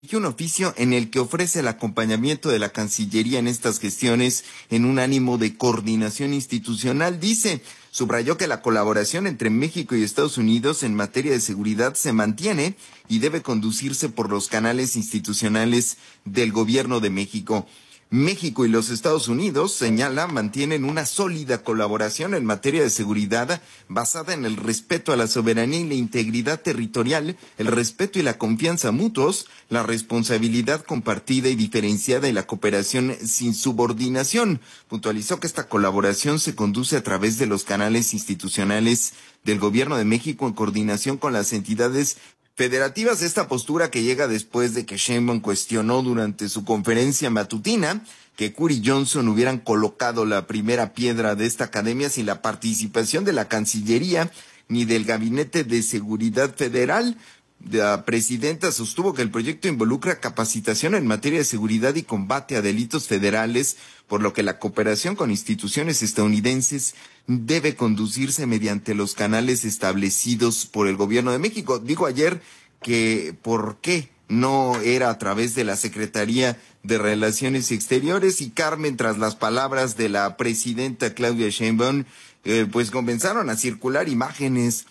Y un oficio en el que ofrece el acompañamiento de la Cancillería en estas gestiones en un ánimo de coordinación institucional. Dice, subrayó que la colaboración entre México y Estados Unidos en materia de seguridad se mantiene y debe conducirse por los canales institucionales del gobierno de México. México y los Estados Unidos, señala, mantienen una sólida colaboración en materia de seguridad basada en el respeto a la soberanía y la integridad territorial, el respeto y la confianza mutuos, la responsabilidad compartida y diferenciada y la cooperación sin subordinación. Puntualizó que esta colaboración se conduce a través de los canales institucionales del Gobierno de México en coordinación con las entidades federativas. Esta postura que llega después de que Sheinbaum cuestionó durante su conferencia matutina que Curi y Johnson hubieran colocado la primera piedra de esta academia sin la participación de la Cancillería ni del Gabinete de Seguridad Federal. La presidenta sostuvo que el proyecto involucra capacitación en materia de seguridad y combate a delitos federales, por lo que la cooperación con instituciones estadounidenses debe conducirse mediante los canales establecidos por el gobierno de México. Digo ayer que ¿por qué no era a través de la Secretaría de Relaciones Exteriores? Y Carmen, tras las palabras de la presidenta Claudia Sheinbaum, pues comenzaron a circular imágenes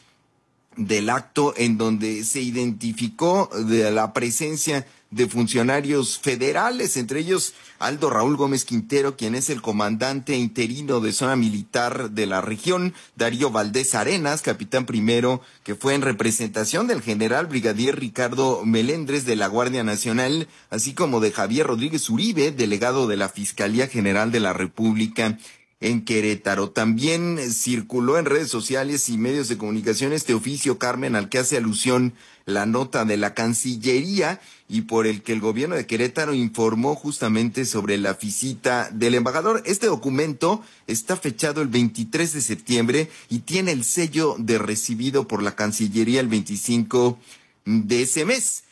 del acto en donde se identificó de la presencia de funcionarios federales, entre ellos Aldo Raúl Gómez Quintero, quien es el comandante interino de zona militar de la región, Darío Valdés Arenas, capitán primero, que fue en representación del general brigadier Ricardo Melendres de la Guardia Nacional, así como de Javier Rodríguez Uribe, delegado de la Fiscalía General de la República en Querétaro. También circuló en redes sociales y medios de comunicación este oficio, Carmen, al que hace alusión la nota de la Cancillería y por el que el gobierno de Querétaro informó justamente sobre la visita del embajador. Este documento está fechado el 23 de septiembre y tiene el sello de recibido por la Cancillería el 25 de ese mes.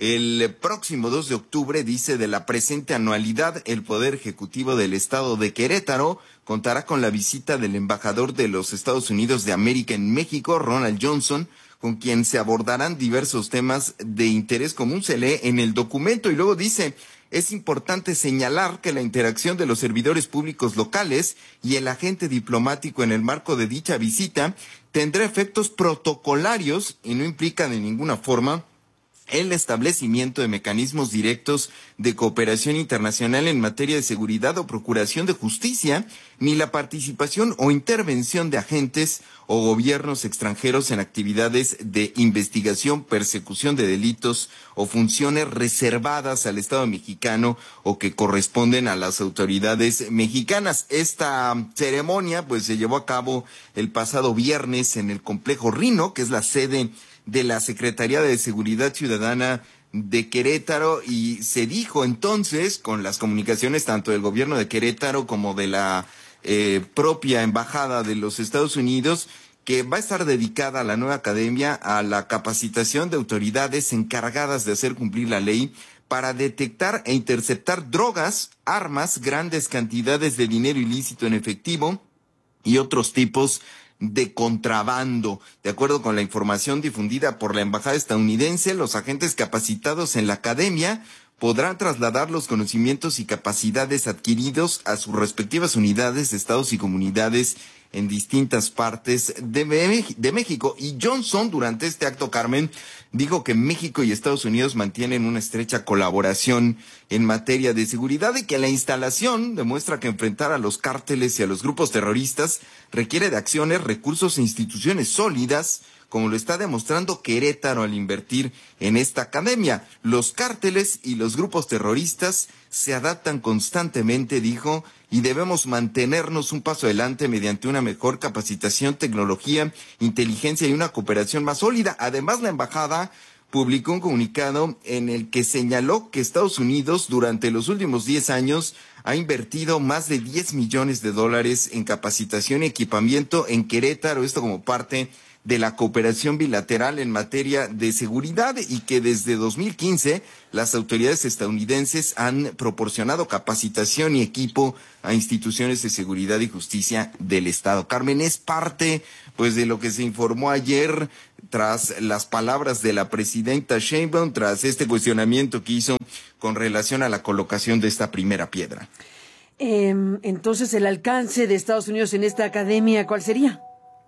El próximo 2 de octubre, dice, de la presente anualidad, el Poder Ejecutivo del Estado de Querétaro contará con la visita del embajador de los Estados Unidos de América en México, Ronald Johnson, con quien se abordarán diversos temas de interés común, se lee en el documento. Y luego dice, es importante señalar que la interacción de los servidores públicos locales y el agente diplomático en el marco de dicha visita tendrá efectos protocolarios y no implica de ninguna forma el establecimiento de mecanismos directos de cooperación internacional en materia de seguridad o procuración de justicia, ni la participación o intervención de agentes o gobiernos extranjeros en actividades de investigación, persecución de delitos o funciones reservadas al Estado mexicano o que corresponden a las autoridades mexicanas. Esta ceremonia pues se llevó a cabo el pasado viernes en el Complejo Rino, que es la sede de la Secretaría de Seguridad Ciudadana de Querétaro, y se dijo entonces, con las comunicaciones tanto del gobierno de Querétaro como de la propia Embajada de los Estados Unidos, que va a estar dedicada a la nueva academia a la capacitación de autoridades encargadas de hacer cumplir la ley para detectar e interceptar drogas, armas, grandes cantidades de dinero ilícito en efectivo y otros tipos de contrabando. De acuerdo con la información difundida por la Embajada estadounidense, los agentes capacitados en la academia podrán trasladar los conocimientos y capacidades adquiridos a sus respectivas unidades, estados y comunidades en distintas partes de México. Y Johnson, durante este acto, Carmen, dijo que México y Estados Unidos mantienen una estrecha colaboración en materia de seguridad y que la instalación demuestra que enfrentar a los cárteles y a los grupos terroristas requiere de acciones, recursos e instituciones sólidas, como lo está demostrando Querétaro al invertir en esta academia. Los cárteles y los grupos terroristas se adaptan constantemente, dijo, y debemos mantenernos un paso adelante mediante una mejor capacitación, tecnología, inteligencia y una cooperación más sólida. Además, la embajada publicó un comunicado en el que señaló que Estados Unidos durante los últimos 10 años ha invertido más de $10 millones en capacitación y equipamiento en Querétaro, esto como parte de la cooperación bilateral en materia de seguridad, y que desde 2015 las autoridades estadounidenses han proporcionado capacitación y equipo a instituciones de seguridad y justicia del Estado. Carmen, es parte pues de lo que se informó ayer tras las palabras de la presidenta Sheinbaum, tras este cuestionamiento que hizo con relación a la colocación de esta primera piedra. Entonces, el alcance de Estados Unidos en esta academia, ¿cuál sería?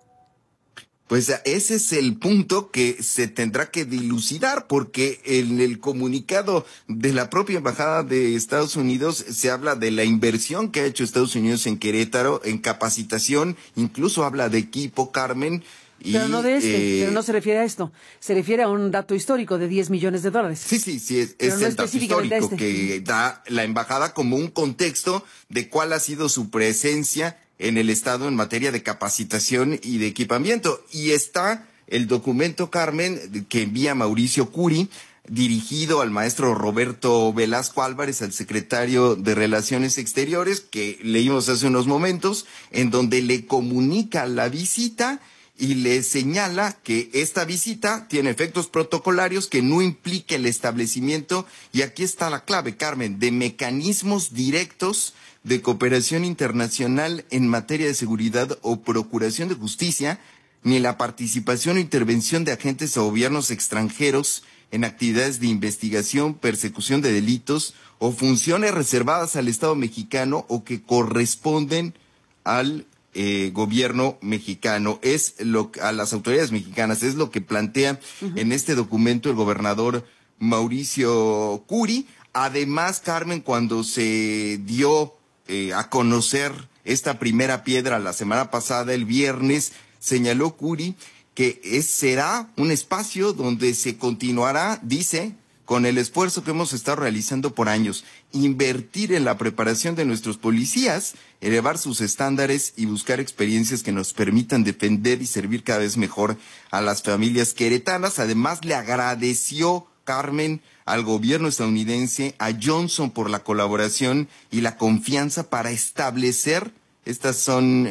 Pues ese es el punto que se tendrá que dilucidar, porque en el comunicado de la propia Embajada de Estados Unidos se habla de la inversión que ha hecho Estados Unidos en Querétaro, en capacitación, incluso habla de equipo, Carmen. Pero no pero no se refiere a esto, se refiere a un dato histórico de $10 millones. Sí, es no el dato histórico que da la embajada como un contexto de cuál ha sido su presencia en el Estado en materia de capacitación y de equipamiento. Y está el documento, Carmen, que envía Mauricio Curi, dirigido al maestro Roberto Velasco Álvarez, al secretario de Relaciones Exteriores, que leímos hace unos momentos, en donde le comunica la visita y le señala que esta visita tiene efectos protocolarios que no implique el establecimiento, y aquí está la clave, Carmen, de mecanismos directos de cooperación internacional en materia de seguridad o procuración de justicia, ni la participación o intervención de agentes o gobiernos extranjeros en actividades de investigación, persecución de delitos o funciones reservadas al Estado mexicano o que corresponden al gobierno mexicano, a las autoridades mexicanas, es lo que plantea en este documento el gobernador Mauricio Curi. Además, Carmen, cuando se dio a conocer esta primera piedra la semana pasada, el viernes, señaló Curi que será un espacio donde se continuará, dice, con el esfuerzo que hemos estado realizando por años, invertir en la preparación de nuestros policías, elevar sus estándares y buscar experiencias que nos permitan defender y servir cada vez mejor a las familias queretanas. Además, le agradeció, Carmen, al gobierno estadounidense, a Johnson, por la colaboración y la confianza para establecer, estas son,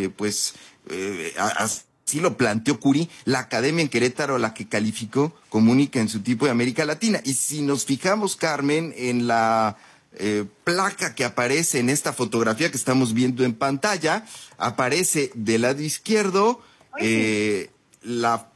así lo planteó Curi, la academia en Querétaro, la que calificó como única en su tipo de América Latina. Y si nos fijamos, Carmen, en la placa que aparece en esta fotografía que estamos viendo en pantalla, aparece del lado izquierdo la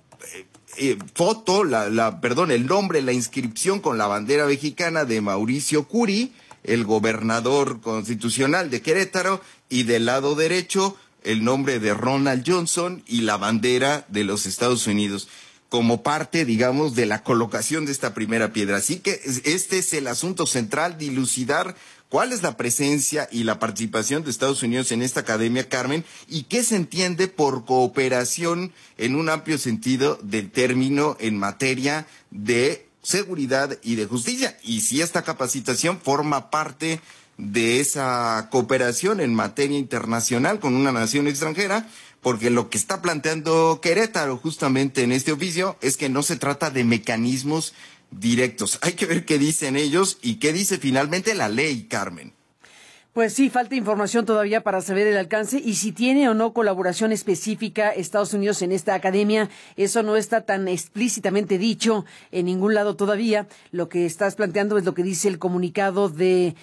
foto, el nombre, la inscripción con la bandera mexicana de Mauricio Curi, el gobernador constitucional de Querétaro, y del lado derecho el nombre de Ronald Johnson y la bandera de los Estados Unidos, como parte, digamos, de la colocación de esta primera piedra. Así que este es el asunto central, dilucidar cuál es la presencia y la participación de Estados Unidos en esta academia, Carmen, y qué se entiende por cooperación en un amplio sentido del término en materia de seguridad y de justicia, y si esta capacitación forma parte de esa cooperación en materia internacional con una nación extranjera, porque lo que está planteando Querétaro justamente en este oficio es que no se trata de mecanismos directos. Hay que ver qué dicen ellos y qué dice finalmente la ley, Carmen. Pues sí, falta información todavía para saber el alcance y si tiene o no colaboración específica Estados Unidos en esta academia. Eso no está tan explícitamente dicho en ningún lado todavía. Lo que estás planteando es lo que dice el comunicado de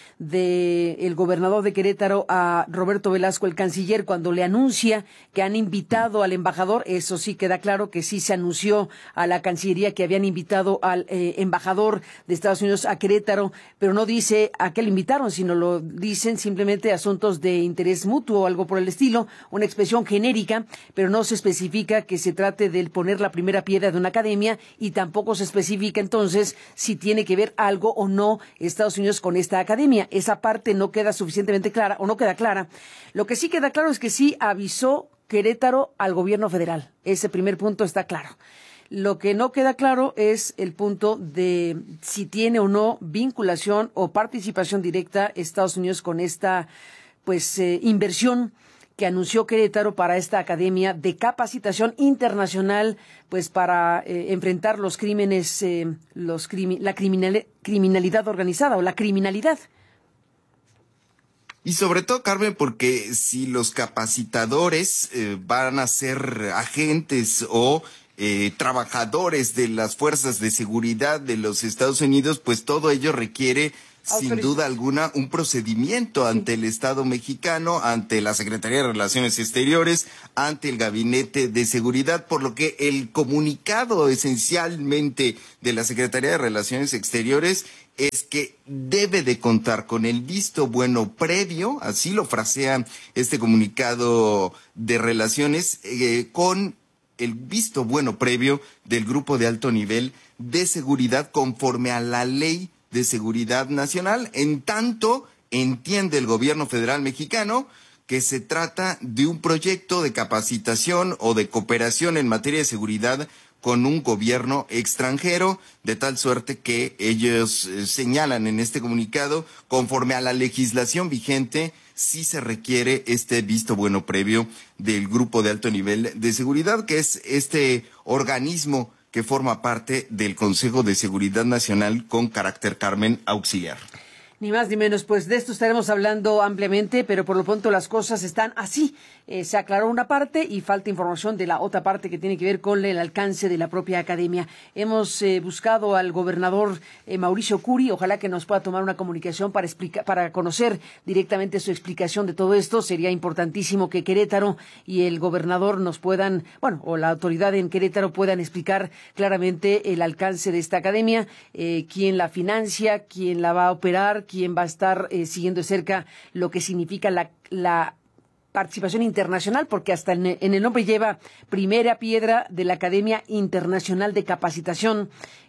el gobernador de Querétaro a Roberto Velasco, el canciller, cuando le anuncia que han invitado al embajador. Eso sí queda claro que sí se anunció a la Cancillería que habían invitado al embajador de Estados Unidos a Querétaro, pero no dice a qué le invitaron, sino lo dicen simplemente asuntos de interés mutuo o algo por el estilo, una expresión genérica, pero no se especifica que se trate de poner la primera piedra de una academia y tampoco se especifica entonces si tiene que ver algo o no Estados Unidos con esta academia. Esa parte no queda suficientemente clara o no queda clara. Lo que sí queda claro es que sí avisó Querétaro al gobierno federal. Ese primer punto está claro. Lo que no queda claro es el punto de si tiene o no vinculación o participación directa Estados Unidos con esta inversión que anunció Querétaro para esta academia de capacitación internacional, pues para enfrentar los crímenes, la criminalidad organizada o la criminalidad. Y sobre todo, Carmen, porque si los capacitadores van a ser agentes o trabajadores de las fuerzas de seguridad de los Estados Unidos, pues todo ello requiere sin duda alguna un procedimiento ante el Estado mexicano, ante la Secretaría de Relaciones Exteriores, ante el Gabinete de Seguridad, por lo que el comunicado esencialmente de la Secretaría de Relaciones Exteriores es que debe de contar con el visto bueno previo, así lo frasea este comunicado de relaciones, con el visto bueno previo del Grupo de Alto Nivel de Seguridad conforme a la Ley de Seguridad Nacional. En tanto, entiende el gobierno federal mexicano que se trata de un proyecto de capacitación o de cooperación en materia de seguridad con un gobierno extranjero, de tal suerte que ellos señalan en este comunicado, conforme a la legislación vigente, sí se requiere este visto bueno previo del Grupo de Alto Nivel de Seguridad, que es este organismo que forma parte del Consejo de Seguridad Nacional con carácter, Carmen, auxiliar. Ni más ni menos, pues de esto estaremos hablando ampliamente, pero por lo pronto las cosas están así. Se aclaró una parte y falta información de la otra parte que tiene que ver con el alcance de la propia academia. Hemos buscado al gobernador Mauricio Curi, ojalá que nos pueda tomar una comunicación para conocer directamente su explicación de todo esto. Sería importantísimo que Querétaro y el gobernador nos puedan, o la autoridad en Querétaro puedan explicar claramente el alcance de esta academia, quién la financia, quién la va a operar, quién va a estar siguiendo de cerca lo que significa la participación internacional, porque hasta en el nombre lleva primera piedra de la Academia Internacional de Capacitación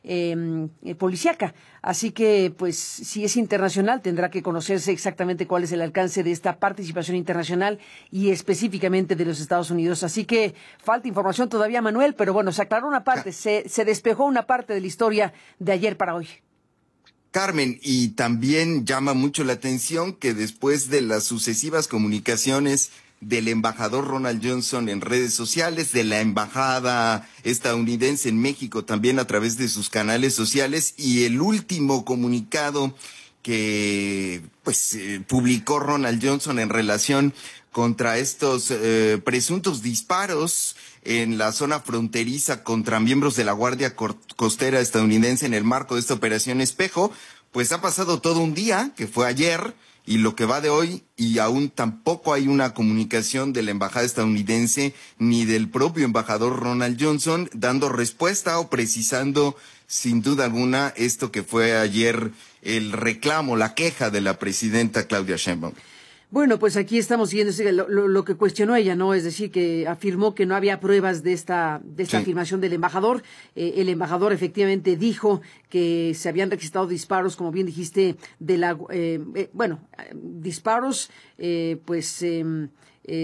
Policíaca. Así que, pues, si es internacional, tendrá que conocerse exactamente cuál es el alcance de esta participación internacional y específicamente de los Estados Unidos. Así que falta información todavía, Manuel, pero bueno, se aclaró una parte, se despejó una parte de la historia de ayer para hoy. Carmen, y también llama mucho la atención que después de las sucesivas comunicaciones del embajador Ronald Johnson en redes sociales, de la embajada estadounidense en México también a través de sus canales sociales, y el último comunicado que publicó Ronald Johnson en relación contra estos presuntos disparos en la zona fronteriza contra miembros de la Guardia Costera estadounidense en el marco de esta operación Espejo, pues ha pasado todo un día, que fue ayer, y lo que va de hoy, y aún tampoco hay una comunicación de la embajada estadounidense ni del propio embajador Ronald Johnson dando respuesta o precisando sin duda alguna esto que fue ayer el reclamo, la queja de la presidenta Claudia Sheinbaum. Bueno, pues aquí estamos siguiendo lo que cuestionó ella, ¿no? Es decir, que afirmó que no había pruebas de esta afirmación del embajador. El embajador efectivamente dijo que se habían registrado disparos, como bien dijiste, disparos, en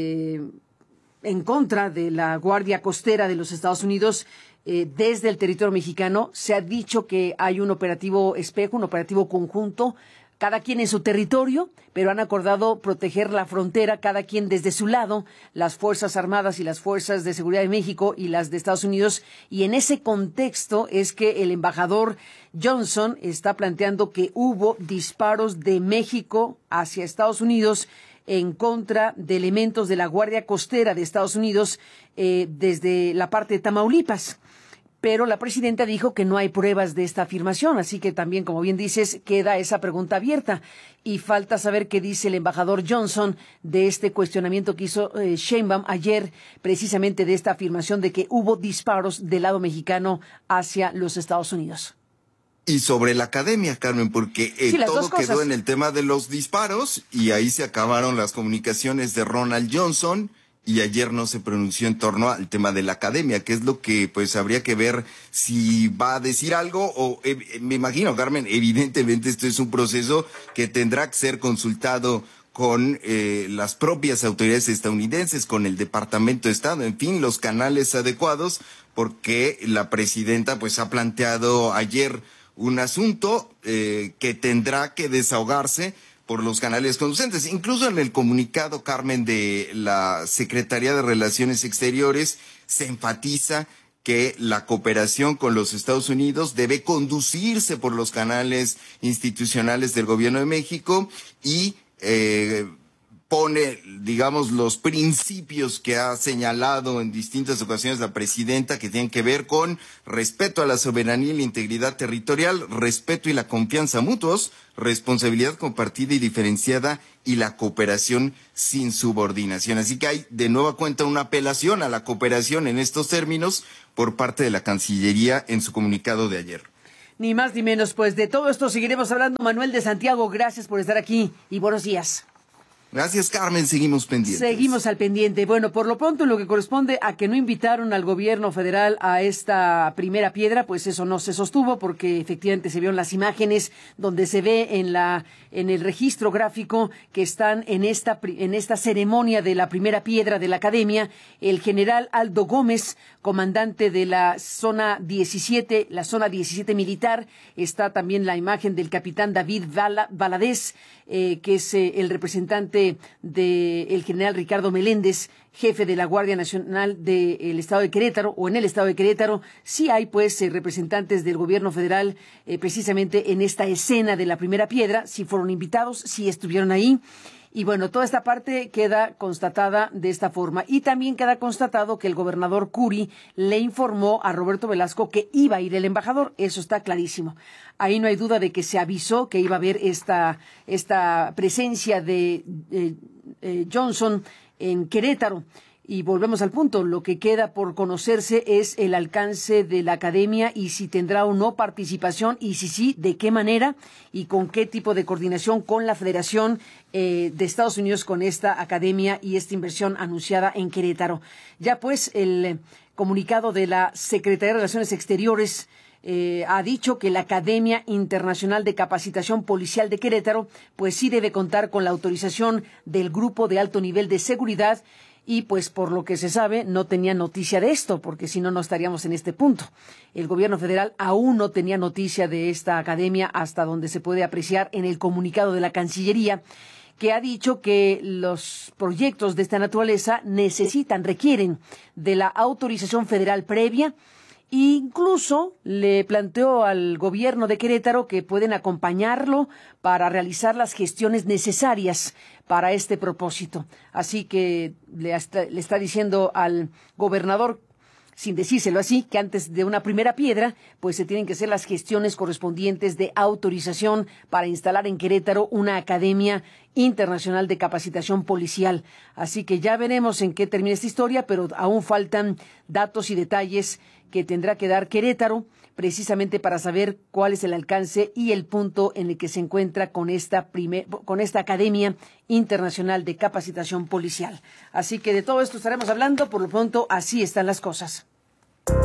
contra de la Guardia Costera de los Estados Unidos. Desde el territorio mexicano se ha dicho que hay un operativo Espejo, un operativo conjunto, cada quien en su territorio, pero han acordado proteger la frontera, cada quien desde su lado, las Fuerzas Armadas y las Fuerzas de Seguridad de México y las de Estados Unidos. Y en ese contexto es que el embajador Johnson está planteando que hubo disparos de México hacia Estados Unidos en contra de elementos de la Guardia Costera de Estados Unidos desde la parte de Tamaulipas. Pero la presidenta dijo que no hay pruebas de esta afirmación, así que también, como bien dices, queda esa pregunta abierta. Y falta saber qué dice el embajador Johnson de este cuestionamiento que hizo Sheinbaum ayer, precisamente de esta afirmación de que hubo disparos del lado mexicano hacia los Estados Unidos. Y sobre la academia, Carmen, porque todo quedó en el tema de los disparos y ahí se acabaron las comunicaciones de Ronald Johnson. Y ayer no se pronunció en torno al tema de la academia, que es lo que pues habría que ver si va a decir algo o me imagino, Carmen, evidentemente esto es un proceso que tendrá que ser consultado con las propias autoridades estadounidenses, con el Departamento de Estado, en fin, los canales adecuados, porque la presidenta pues ha planteado ayer un asunto que tendrá que desahogarse por los canales conducentes. Incluso en el comunicado, Carmen, de la Secretaría de Relaciones Exteriores, se enfatiza que la cooperación con los Estados Unidos debe conducirse por los canales institucionales del Gobierno de México y pone, digamos, los principios que ha señalado en distintas ocasiones la presidenta, que tienen que ver con respeto a la soberanía y la integridad territorial, respeto y la confianza mutuos, responsabilidad compartida y diferenciada y la cooperación sin subordinación. Así que hay de nueva cuenta una apelación a la cooperación en estos términos por parte de la Cancillería en su comunicado de ayer. Ni más ni menos, pues de todo esto seguiremos hablando. Manuel de Santiago, gracias por estar aquí y buenos días. Gracias, Carmen. Seguimos pendientes. Seguimos al pendiente. Bueno, por lo pronto, en lo que corresponde a que no invitaron al gobierno federal a esta primera piedra, pues eso no se sostuvo, porque efectivamente se vieron las imágenes donde se ve en el registro gráfico que están en esta ceremonia de la primera piedra de la academia, el general Aldo Gómez, comandante de la zona 17 militar. Está también la imagen del capitán David Valadez, que es el representante del general Ricardo Meléndez, jefe de la Guardia Nacional del Estado de Querétaro, o en el Estado de Querétaro. Sí hay, pues, representantes del gobierno federal precisamente en esta escena de la primera piedra. Sí fueron invitados, sí estuvieron ahí. Y bueno, toda esta parte queda constatada de esta forma. Y también queda constatado que el gobernador Curi le informó a Roberto Velasco que iba a ir el embajador. Eso está clarísimo. Ahí no hay duda de que se avisó que iba a haber esta presencia de Johnson en Querétaro. Y volvemos al punto, lo que queda por conocerse es el alcance de la academia y si tendrá o no participación y si sí, de qué manera y con qué tipo de coordinación con la Federación de Estados Unidos con esta academia y esta inversión anunciada en Querétaro. Ya pues el comunicado de la Secretaría de Relaciones Exteriores ha dicho que la Academia Internacional de Capacitación Policial de Querétaro pues sí debe contar con la autorización del Grupo de Alto Nivel de Seguridad. Y pues por lo que se sabe no tenía noticia de esto, porque si no, no estaríamos en este punto. El gobierno federal aún no tenía noticia de esta academia hasta donde se puede apreciar en el comunicado de la Cancillería, que ha dicho que los proyectos de esta naturaleza requieren de la autorización federal previa. Incluso le planteó al gobierno de Querétaro que pueden acompañarlo para realizar las gestiones necesarias para este propósito. Así que le está diciendo al gobernador, sin decírselo así, que antes de una primera piedra, pues se tienen que hacer las gestiones correspondientes de autorización para instalar en Querétaro una academia internacional de capacitación policial. Así que ya veremos en qué termina esta historia, pero aún faltan datos y detalles que tendrá que dar Querétaro, precisamente para saber cuál es el alcance y el punto en el que se encuentra con esta Academia Internacional de Capacitación Policial. Así que de todo esto estaremos hablando, por lo pronto así están las cosas.